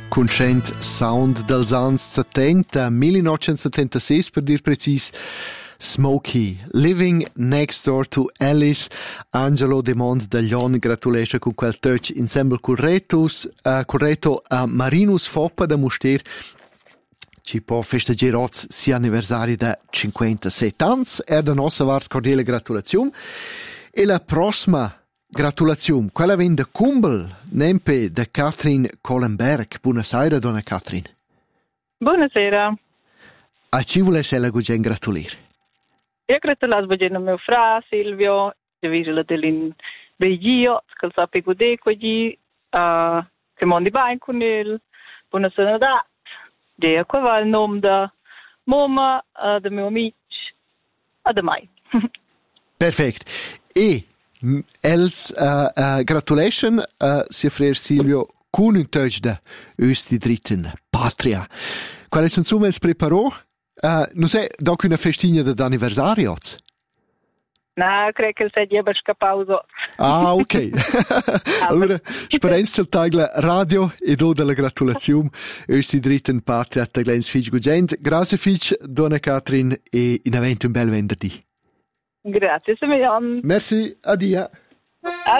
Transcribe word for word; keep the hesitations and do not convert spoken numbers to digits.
Conscient sound dels ans settenta, millenovecentosettantasei per dir precis. Smokey, Living Next Door to Alice. Angelo De Mont da Lion gratulesce con quel touch ensemble corretus, uh, corretto a Marinus Foppa da Muster. Ci può festeggiare oggi sia anniversario da cinquantasette anni. Er da nostra vart cordiale gratulazione. E la prossima gratulazione, quella viene da Kumbel, nempe da Katrin Kohlenberg. Buonasera, donna Katrin. Buonasera. A ci volesse la gugen gratulare? Io gratulasvo a mio fra Silvio, di visela dell'in Belgio, che sappi godere con gli, che mondi bene con il, buonasera da, di qua va il nome da mamma, da mio amici, a da mai. Perfetto. E els uh, uh, gratulation uh, sia frer Silvio con un touch da östi dritten patria. Quale insomma els preparò? Uh, non sei dopo una festina d'anniversario? No, credo che sia già scappato. Ah, ok. Allora, speranza il tagla radio e do della gratulazione. Östi dritten patria da Glens Fitch Gugent. Grazie Fitch, donna Katrin, e in avente un bel venerdì. Grazie, Simeon. Merci, addio.